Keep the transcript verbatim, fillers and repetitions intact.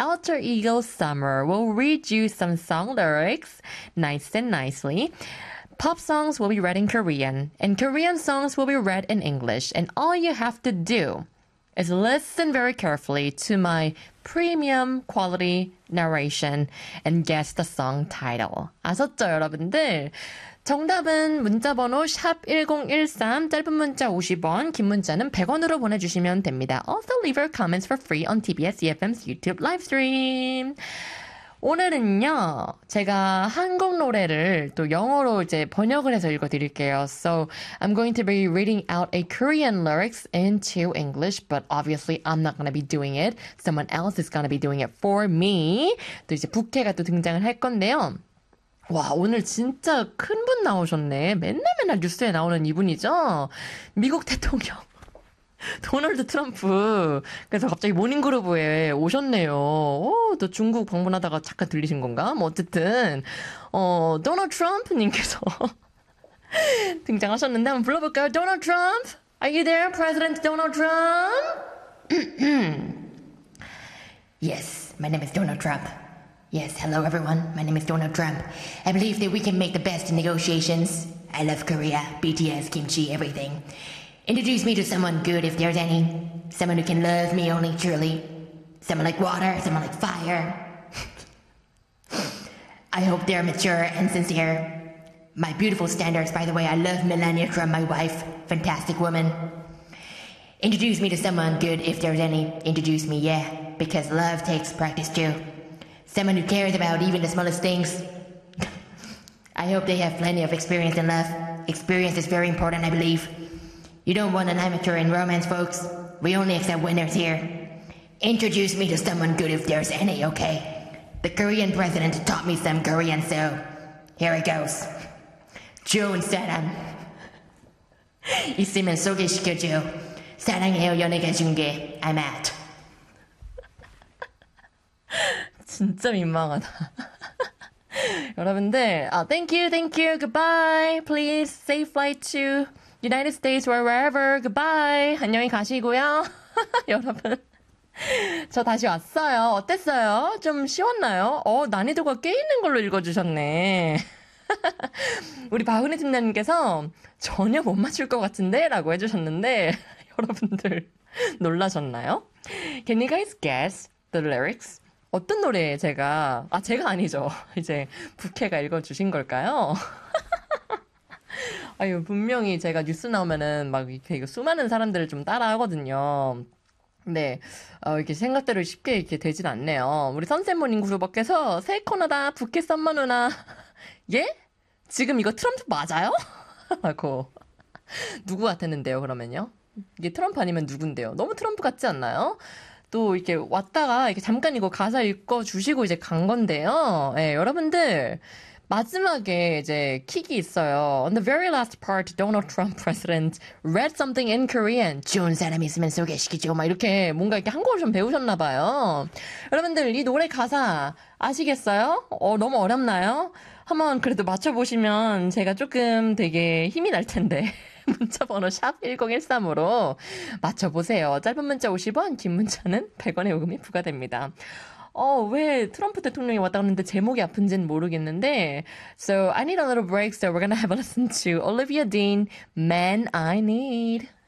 alter ego Summer will read you some song lyrics nice and nicely. Pop songs will be read in Korean, and Korean songs will be read in English. And all you have to do is listen very carefully to my premium quality narration and guess the song title. 아셨죠, 여러분들? 정답은 문자번호 샵 일공일삼, 짧은 문자 오십 원, 긴 문자는 백 원으로 보내주시면 됩니다. Also leave your comments for free on 티비에스 이에프엠's YouTube livestream. 오늘은요, 제가 한국 노래를 또 영어로 이제 번역을 해서 읽어드릴게요. So, I'm going to be reading out a Korean lyrics into English, but obviously I'm not going to be doing it. Someone else is going to be doing it for me. 또 이제 부캐가 또 등장을 할 건데요. 와, 오늘 진짜 큰 분 나오셨네. 맨날 맨날 뉴스에 나오는 이분이죠. 미국 대통령. 도널드 트럼프. 그래서 갑자기 모닝그룹에 오셨네요. 오, 또 중국 방문하다가 잠깐 들리신 건가? 뭐 어쨌든 어, 도널드 트럼프님께서 등장하셨는데 한번 불러볼까요? 도널드 트럼프? Are you there, President Donald Trump? Yes, my name is Donald Trump. Yes, hello everyone. My name is Donald Trump. I believe that we can make the best in negotiations. I love Korea, B T S, kimchi, everything. Introduce me to someone good if there's any. Someone who can love me only truly. Someone like water, someone like fire. I hope they're mature and sincere. My beautiful standards, by the way, I love Melania Trump, my wife. Fantastic woman. Introduce me to someone good if there's any. Introduce me, yeah, because love takes practice too. Someone who cares about even the smallest things. I hope they have plenty of experience in love. Experience is very important, I believe. You don't want an amateur in romance, folks. We only accept winners here. Introduce me to someone good if there's any, okay? The Korean president taught me some Korean, so here it goes. 좋은 사람 있으면 소개시켜줘. 사랑해요, 연예계 중계. I'm out. 진짜 민망하다. 여러분들, 아, thank you, thank you, goodbye. Please, safe flight to United States or wherever. Goodbye. 안녕히 가시고요. 여러분, 저 다시 왔어요. 어땠어요? 좀 쉬웠나요? 어, 난이도가 꽤 있는 걸로 읽어주셨네. 우리 박은혜 팀장님께서 전혀 못 맞출 것 같은데? 라고 해주셨는데, 여러분들 놀라셨나요? Can you guys guess the lyrics? 어떤 노래 제가, 아, 제가 아니죠. 이제 부캐가 읽어주신 걸까요? 아유, 분명히 제가 뉴스 나오면은 막 이렇게 수많은 사람들을 좀 따라 하거든요. 근데, 어, 이렇게 생각대로 쉽게 이렇게 되진 않네요. 우리 선셋모닝 그룹업께서 새 코너다, 부캐 썸머 누나. 예? 지금 이거 트럼프 맞아요? 라고. 누구 같았는데요, 그러면요? 이게 트럼프 아니면 누군데요? 너무 트럼프 같지 않나요? 또 이렇게 왔다가 이렇게 잠깐 이거 가사 읽어주시고 이제 간 건데요. 예, 여러분들. 마지막에 이제 킥이 있어요. On the very last part, Donald Trump president read something in Korean. 좋은 사람 있으면 소개시키죠. 막 이렇게 뭔가 이렇게 한국어를 좀 배우셨나 봐요. 여러분들 이 노래 가사 아시겠어요? 어, 너무 어렵나요? 한번 그래도 맞춰보시면 제가 조금 되게 힘이 날 텐데. 문자번호 샵 일공일삼으로 맞춰보세요. 짧은 문자 오십 원, 긴 문자는 백 원의 요금이 부과됩니다. 어, 왜 트럼프 대통령이 왔다 갔는데 제목이 아픈지는 모르겠는데. So I need a little break, so we're gonna have a listen to Olivia Dean, Man I Need.